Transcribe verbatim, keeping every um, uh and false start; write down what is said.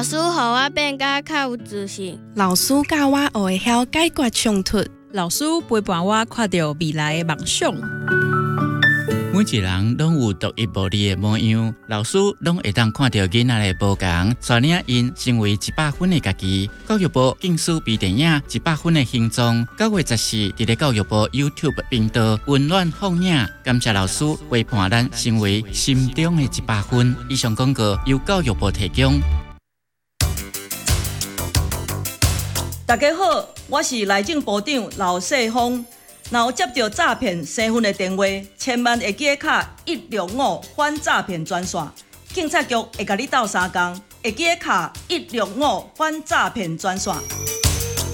老师，互我变甲较有自信。 老师教我学会晓解决冲突。 老师陪伴我看到未来的梦想。 每一个人拢有独一无二的模样，老师拢会当看到囡仔的无同，带领因成为一百分的家己。教育部竞输比电影《一百分的形状》，九月十四，伫咧教育部 YouTube 频道温暖放映。感谢老师陪伴咱成为心中的一百分。以上广告由教育部提供。 大家好，我是内政部长刘世峰。若有接到诈骗身份的电话，千万会记得卡一六五反诈骗专线，警察局会甲你斗相共，会记得卡一六五反诈骗专线。